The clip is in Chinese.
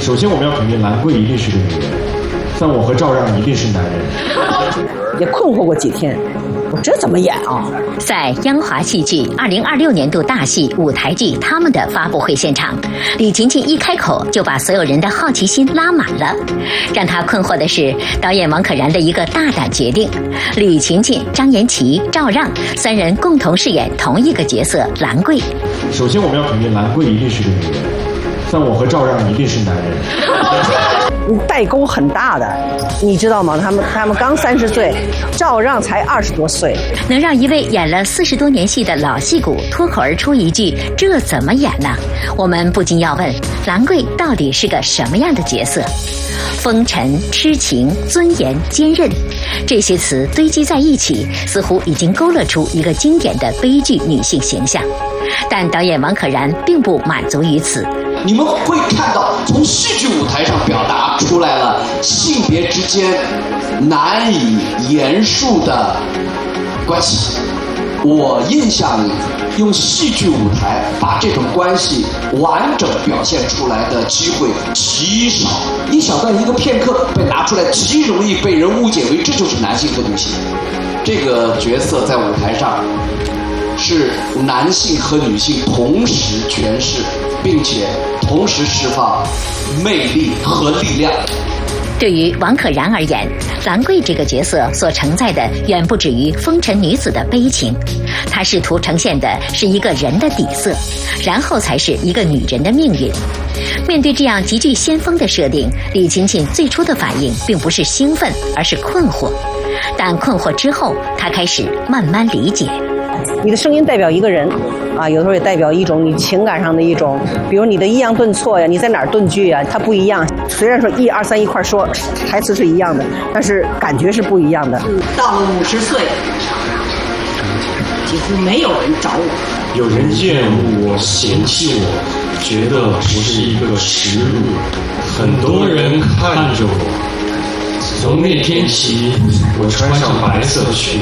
首先我们要肯定兰桂一定是个女人，但我和赵让一定是男人。 也困惑过几天，我这怎么演啊？ 在央华戏剧2026年度大戏舞台剧《他们》的发布会现场，李勤勤一开口就把所有人的好奇心拉满了。让他困惑的是，导演王可然的一个大胆决定：李勤勤、张延齐、赵让三人共同饰演同一个角色兰桂。 首先我们要肯定兰桂一定是个女人，但我和赵让一定是男人。 代沟很大的，你知道吗？他们刚30岁，赵让才20多岁， 能让一位演了40多年戏的老戏骨脱口而出一句“这怎么演呢？”我们不禁要问：兰桂到底是个什么样的角色？风尘、痴情、尊严、坚韧，这些词堆积在一起，似乎已经勾勒出一个经典的悲剧女性形象。但导演王可然并不满足于此。 你们会看到，从戏剧舞台上表达出来了性别之间难以言述的关系。我印象里，用戏剧舞台把这种关系完整表现出来的机会极少，一小段一个片刻被拿出来，极容易被人误解为这就是男性和女性。这个角色在舞台上是男性和女性同时诠释，并且同时释放魅力和力量。 对于王可然而言，兰桂这个角色所承载的远不止于风尘女子的悲情，她试图呈现的是一个人的底色，然后才是一个女人的命运。面对这样极具先锋的设定，李勤勤最初的反应并不是兴奋，而是困惑。但困惑之后，她开始慢慢理解。 你的声音代表一个人啊，有的时候也代表一种你情感上的一种，比如你的抑扬顿挫呀，你在哪儿顿句啊，它不一样。虽然说1、2、3一块说，台词是一样的，但是感觉是不一样的。 到了50岁，几乎没有人找我。 有人厌恶我、嫌弃我，觉得我是一个耻辱。很多人看着我。从那天起，我穿上白色裙